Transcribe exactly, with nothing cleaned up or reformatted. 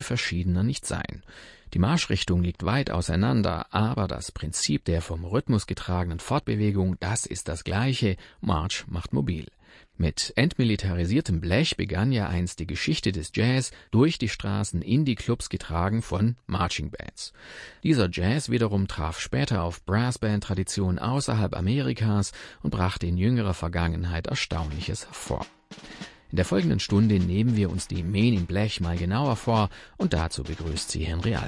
verschiedener nicht sein. Die Marschrichtung liegt weit auseinander, aber das Prinzip der vom Rhythmus getragenen Fortbewegung, das ist das gleiche. March macht mobil. Mit entmilitarisiertem Blech begann ja einst die Geschichte des Jazz, durch die Straßen in die Clubs getragen von Marching Bands. Dieser Jazz wiederum traf später auf Brassband-Tradition außerhalb Amerikas und brachte in jüngerer Vergangenheit Erstaunliches hervor. In der folgenden Stunde nehmen wir uns die Men in Blech mal genauer vor und dazu begrüßt sie Henry Alter.